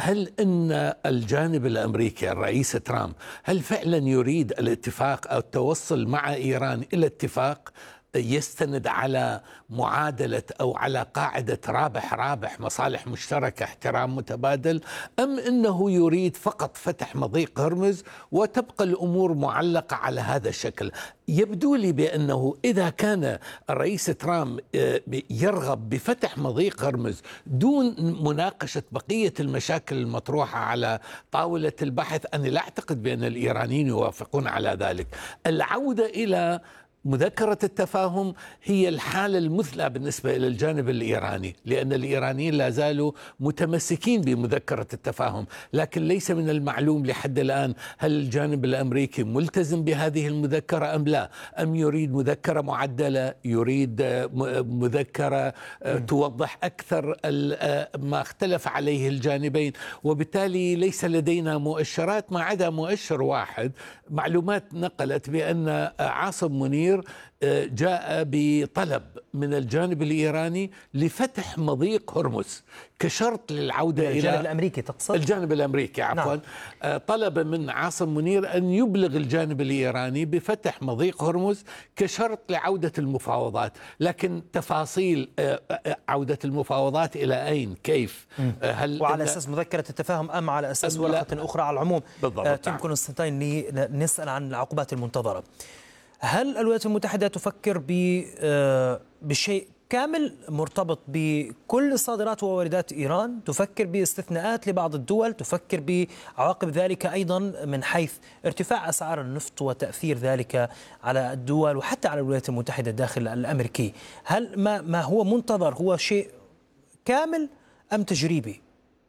هل أن الجانب الأمريكي الرئيس ترامب هل فعلا يريد الاتفاق أو التوصل مع إيران إلى اتفاق يستند على معادلة أو على قاعدة رابح رابح، مصالح مشتركة، احترام متبادل، أم أنه يريد فقط فتح مضيق هرمز وتبقى الأمور معلقة على هذا الشكل؟ يبدو لي بأنه إذا كان الرئيس ترامب يرغب بفتح مضيق هرمز دون مناقشة بقية المشاكل المطروحة على طاولة البحث، أنا لا أعتقد بأن الإيرانيين يوافقون على ذلك. العودة إلى مذكرة التفاهم هي الحالة المثلى بالنسبة إلى الجانب الإيراني، لأن الإيرانيين لا زالوا متمسكين بمذكرة التفاهم، لكن ليس من المعلوم لحد الآن هل الجانب الأمريكي ملتزم بهذه المذكرة أم لا، أم يريد مذكرة معدلة، يريد مذكرة توضح أكثر ما اختلف عليه الجانبين. وبالتالي ليس لدينا مؤشرات ما عدا مؤشر واحد، معلومات نقلت بأن عاصم منير جاء بطلب من الجانب الإيراني لفتح مضيق هرمز كشرط للعودة إلى الجانب الأمريكي. تقصد الجانب الأمريكي عفوا. نعم. طلب من عاصم منير أن يبلغ الجانب الإيراني بفتح مضيق هرمز كشرط لعودة المفاوضات، لكن تفاصيل عودة المفاوضات إلى أين كيف هل وعلى أساس مذكرة التفاهم أم على أساس ورقة أخرى على العموم؟ تيم كونستانتين، نسأل عن العقوبات المنتظرة. هل الولايات المتحدة تفكر بشيء كامل مرتبط بكل الصادرات وواردات إيران؟ تفكر باستثناءات لبعض الدول؟ تفكر بعواقب ذلك أيضا من حيث ارتفاع أسعار النفط وتأثير ذلك على الدول وحتى على الولايات المتحدة الداخل الأمريكي؟ هل ما هو منتظر هو شيء كامل أم تجريبي؟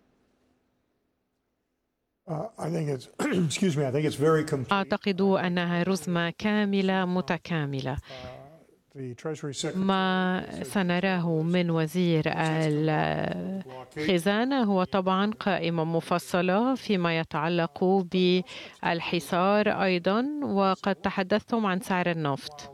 أعتقد أنها رزمة كاملة متكاملة. ما سنراه من وزير الخزانة هو طبعا قائمة مفصلة فيما يتعلق بالحصار أيضا، وقد تحدثتم عن سعر النفط.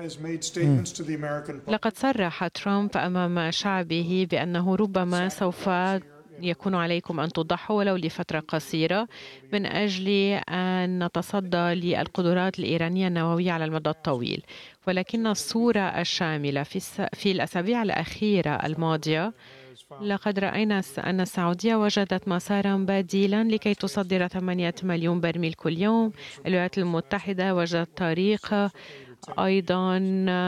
لقد صرح ترامب أمام شعبه بأنه ربما سوف يكون عليكم أن تضحوا ولو لفترة قصيرة من أجل أن نتصدى للقدرات الإيرانية النووية على المدى الطويل. ولكن الصورة الشاملة في الأسابيع الأخيرة الماضية لقد رأينا أن السعودية وجدت مسارا بديلا لكي تصدر 8 مليون برميل كل يوم. الولايات المتحدة وجدت طريقة أيضا.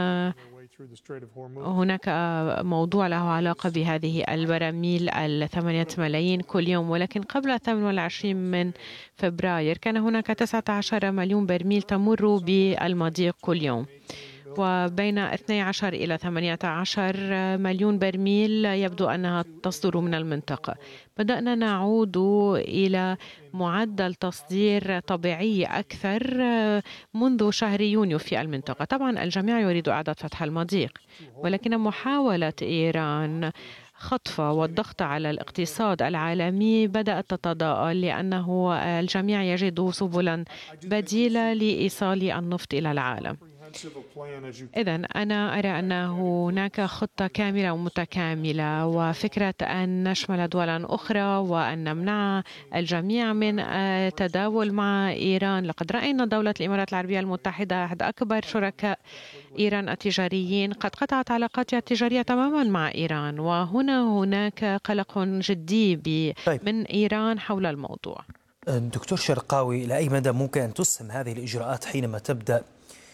هناك موضوع له علاقة بهذه البراميل 8 ملايين كل يوم، ولكن قبل 28 من فبراير كان هناك 19 مليون برميل تمر بالمضيق كل يوم، وبين 12 إلى 18 مليون برميل يبدو أنها تصدر من المنطقة. بدأنا نعود إلى معدل تصدير طبيعي أكثر منذ شهر يونيو في المنطقة. طبعا الجميع يريد إعادة فتح المضيق، ولكن محاولة إيران خطفة والضغط على الاقتصاد العالمي بدأت تتضاءل، لأنه الجميع يجد سبلا بديلة لإيصال النفط إلى العالم. إذن أنا أرى أن هناك خطة كاملة ومتكاملة، وفكرة أن نشمل دولا أخرى وأن نمنع الجميع من التداول مع إيران. لقد رأينا دولة الإمارات العربية المتحدة أحد أكبر شركاء إيران التجاريين قد قطعت علاقاتها التجارية تماما مع إيران، وهناك قلق جدي من إيران حول الموضوع. دكتور شرقاوي، إلى أي مدى ممكن أن تسهم هذه الإجراءات حينما تبدأ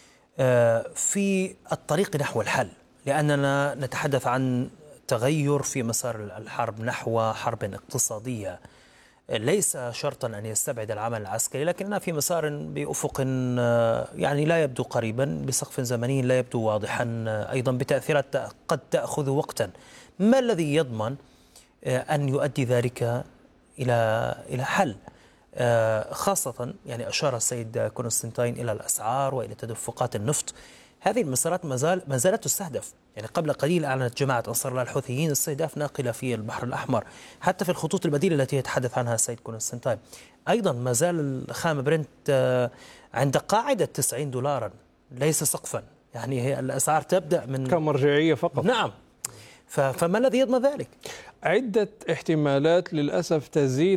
في الطريق نحو الحل؟ لأننا نتحدث عن تغير في مسار الحرب نحو حرب اقتصادية، ليس شرطا أن يستبعد العمل العسكري، لكننا في مسار بأفق يعني لا يبدو قريبا، بسقف زمني لا يبدو واضحا، أيضا بتأثيرات قد تأخذ وقتا. ما الذي يضمن أن يؤدي ذلك إلى حل؟ خاصة يعني أشار السيد كونستانتين إلى الأسعار وإلى تدفقات النفط. هذه المسارات ما زالت تستهدف. يعني قبل قليل أعلنت جماعة أنصار الله الحوثيين استهداف ناقلة في البحر الأحمر، حتى في الخطوط البديلة التي يتحدث عنها السيد كونستانتين. أيضا ما زال الخام برنت عند قاعدة $90، ليس سقفا. يعني هي الأسعار تبدأ من كمرجعية فقط. نعم. فما الذي يضمن ذلك؟ عدة احتمالات للأسف تزيد